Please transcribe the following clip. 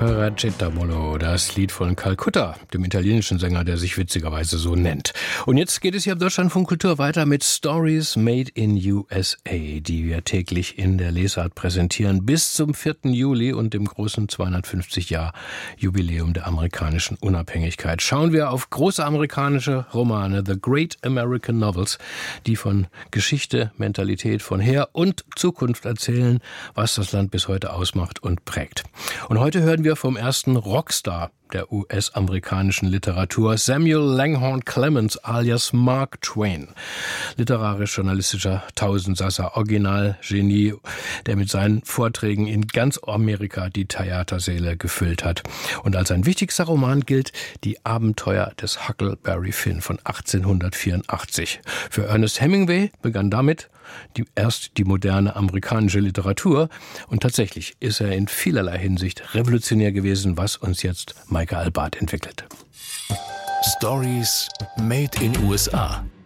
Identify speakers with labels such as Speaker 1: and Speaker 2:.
Speaker 1: Paracetamolo, das Lied von Calcutta, dem italienischen Sänger, der sich witzigerweise so nennt. Und jetzt geht es hier im Deutschlandfunk Kultur weiter mit Stories Made in USA, die wir täglich in der Lesart präsentieren, bis zum 4. Juli und dem großen 250-Jahr-Jubiläum der amerikanischen Unabhängigkeit. Schauen wir auf große amerikanische Romane, The Great American Novels, die von Geschichte, Mentalität, von Her- und Zukunft erzählen, was das Land bis heute ausmacht und prägt. Und heute hören wir vom ersten Rockstar der US-amerikanischen Literatur, Samuel Langhorne Clemens alias Mark Twain. Literarisch-journalistischer Tausendsasser, Originalgenie, der mit seinen Vorträgen in ganz Amerika die Theatersäle gefüllt hat. Und als sein wichtigster Roman gilt Die Abenteuer des Huckleberry Finn von 1884. Für Ernest Hemingway begann damit erst die moderne amerikanische Literatur. Und tatsächlich ist er in vielerlei Hinsicht revolutionär gewesen, was uns jetzt Maike Albart entwickelt.
Speaker 2: Stories Made in USA.